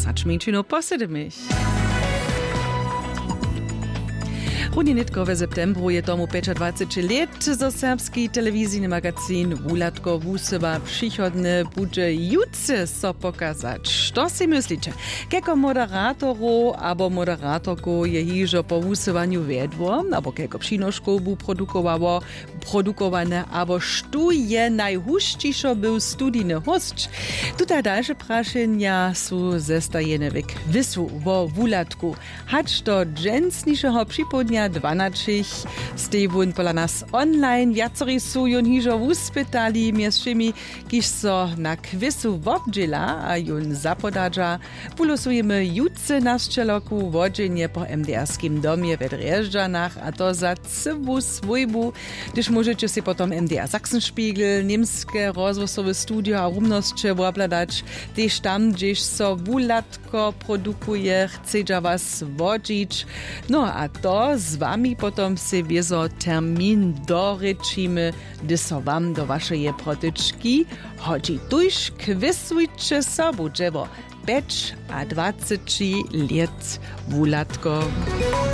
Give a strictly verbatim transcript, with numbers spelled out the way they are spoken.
zač menšino posedemich. Runje nitko w septembru je tomu dwadzieścia pięć let, zo serbski telewizyjny magazyn Wulatko Wusyba przychodny bude jutce so pokazać. Co si myślicie? Keko moderatoru abo moderatorku je hižo po wusywaniu wiedło, abo keko przynoszków bu produkowało, produkowane, abo sztu je najhušćišo był studijny host? Tutaj dalsze praszenia są zestajene w kwisu wo Wulatku. Hacz do dżęsniszego przypodnia dwanaście stej wun pola nas online. Wiacory su jun hižo wuspytali, między všemi, kiž so na kwisu wobdziela, a jun zapodadża. Wulosujemy jutce na szczeloku wodzenie po em de erskim domie w Drjeżdżanach, a to za cywu swojbu, gdyż możecie si potom em de er Sachsenspiegel, niemskie rozwosowe studio a rumnosće wobladać, tež tam, gdzieś so Wulatko produkuje, chce was wodzić. No a to z wami potom si wiezo termin dorečimy, gdy so wam do waszej protyczki chodzi. Tuż kwisujcie sobu, dżewo becz a dwadzieścia lat Wulatko.